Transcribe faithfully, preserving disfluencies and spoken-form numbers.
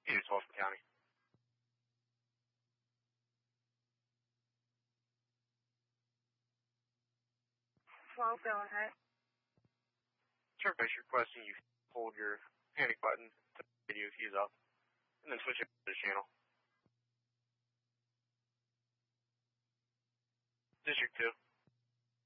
It's Walton County. Well, go ahead. Service requesting you hold your panic button to video keys up, and then switch it to the channel. District two.